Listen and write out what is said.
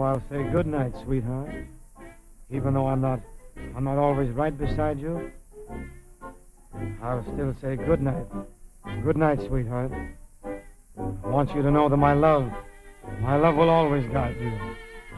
I'll say good night, sweetheart. Even though I'm not always right beside you, I'll still say good night. Good night, sweetheart. I want you to know that my love will always guide you.